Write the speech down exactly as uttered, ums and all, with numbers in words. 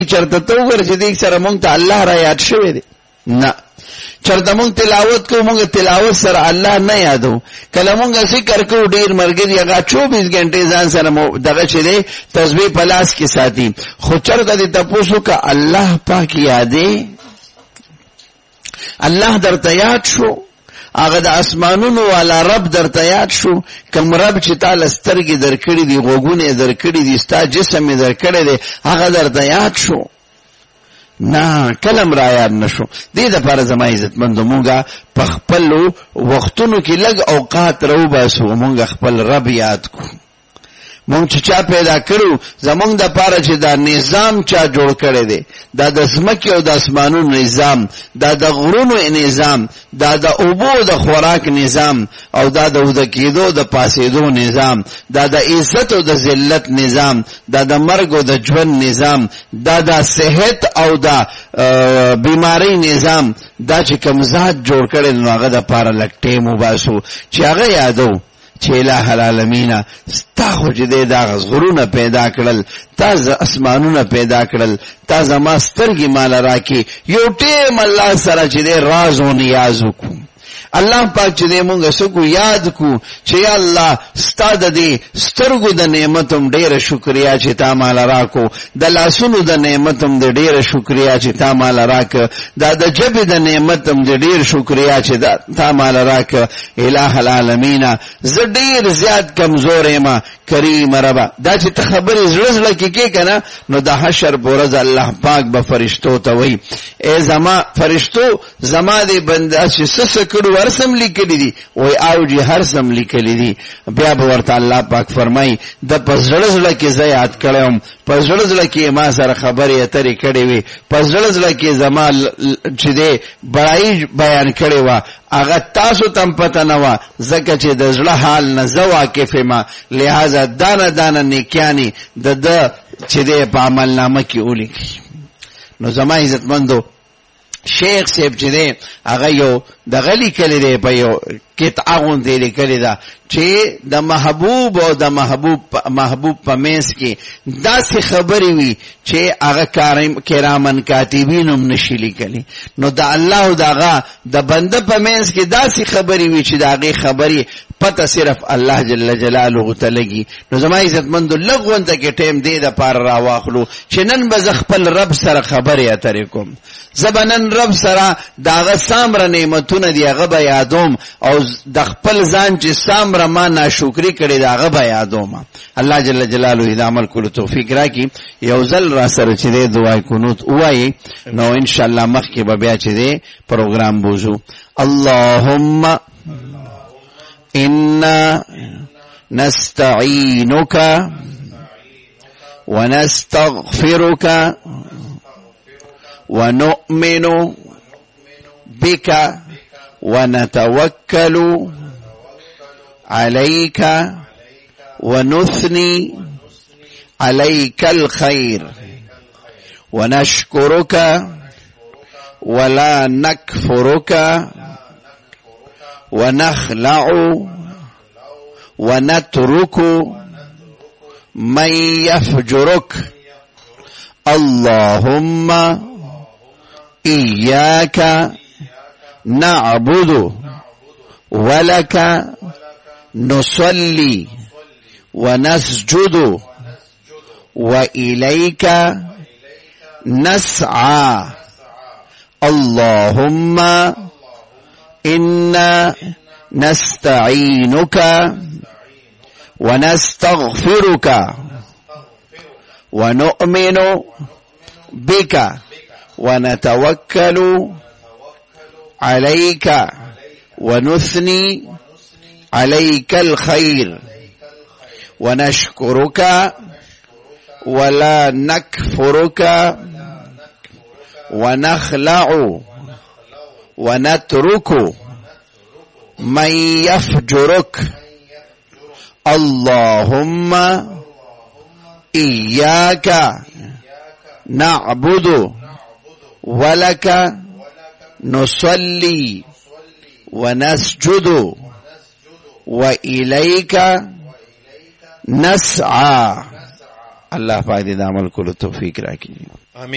چرته ته وګوره چې دې سره مونږ ته الله را یاد شوی دی؟ نه. چرته مونږ تلاوت کوو، مونږ تلاوت سره الله نه یادو. کله مونږ ذکر کوو ډیر ملګري هغه چوبیس غنټې ځان سره دغه چې دی تسبیح په لاس کې ساتي، خو چرته دې تپوسو که الله پاک یادې؟ الله درته یاد شو؟ هغه د اسمانونو والا رب درته یاد شو؟ کوم رب چې تعالی سترګې درکړي دي، غوږونه درکړي دي، ستا جسم یې درکړی دی، هغه درته یاد شو؟ نه، کلم را یاد نشو. دې دپاره زما عزتمندو مونږه په خپلو وختونو کې لږ اوقات راوباسو، مونږ خپل رب یاد کو. مونږ چې چا پیدا کړو زمونږ د پاره چې دا نظام چا جوړ کړی دی، دا د ځمکې او د اسمانونو نظام، دا د غرونو نظام، دا د اوبو د خوراک نظام، او دا د اوده کېدو د پاسېدو نظام، دا د عزت او د ذلت نظام، دا د مرګ او د ژوند نظام، دا د صحت او د بیماری نظام، دا چې کوم ذات جوړ کړی نو هغه د پاره لږ ټیم وباسو چې هغه یادو چې الہ العالمین ستا خو چې دی دا غرونه پیدا کړل، تا اسمانونه پیدا کړل، تا زما سترګې ماله راکې، یو ټیم الله سره چې دی راز و نیاز وکړو. الله پاک چې دی مونږ سکو یاد کو چې یا الله ستا د دې سترګو د نعمتم ډېره شکریا چې تا ماله راکو، د لاسونو د نعمتم د ډېره شکریا چې تا ماله راک، دا د ژبې د نعمتم د ډېر شکریا چې تا ماله راک. الہ العالمین زه ډېر زیات کمزور یم کریم ربا. دا چې ته خبرې زړه زړه کې کې که نه، نو د حشر په ورځ الله پاک به فرشتو ته وایي ای زما فرشتو زما دې بنده چې څه څه کړو هر سم لیکلی دي، وایي او جي هر سم لیکلی دي. بیا به ورته الله پاک فرمایي د په زړه زړه کې زه یاد کړی وم، په زړه زړه کې ما سره خبرې اترې کړې وې، په زړه زړه کې زما چې دی بړایي بیان کړې وه، هغه تاسو تم پته نه وه، ځکه چې د زړه حال نه زه واقف یم، لہذا دانه دانه نیکیانې د ده چې دی په عملنامه کې ولیکي. نو زما عزتمندو شیخ صاحب چې دی هغه یو دغه لیکلی دی، په یو قطعه غوندې لیکلې ده چې د محبوب او د محبوب محبوب په منځ کې داسې خبرې وي چې هغه کرامن کاتبین هم نشي لیکلی. نو د الله او د هغه د بنده په منځ کې داسې خبرې وي چې د هغې خبرې پته صرف الله جل جلاله ته لګي. نو زما عزتمندو لږ غونته کې ټیم دې دپاره راواخلو چې نن به زه خپل رب سره خبرې اترې کوم، زه به نن رب سره د هغه سامره نعمتونه دي هغه به یادوم، او د خپل ځان چې سامره ما ناشکري کړې د هغه به یادوم. الله جل جلاله د عمل کولو توفیق راکړي. یو ځل را سره چې دی دعای قنوت ووایي، نو انشاءالله مخکې به بیا چې دی پروګرام بوزو. اللهم إنا نستعينك ونستغفرك ونؤمن بك ونتوكل عليك ونثني عليك الخير ونشكرك ولا نكفرك ونخلع ونترك من يفجرك. اللهم إياك نعبد ولك نصلي ونسجد وإليك نسعى. اللهم إنا نستعينك ونستغفرك ونؤمن بك ونتوكل عليك ونثني عليك الخير ونشكرك ولا نكفرك ونخلع ونترك من يفجرك. اللهم إياك نعبد ولك نصلي ونسجد وإليك نسعى. الله پاک دې د عمل کولو توفیق راکړي.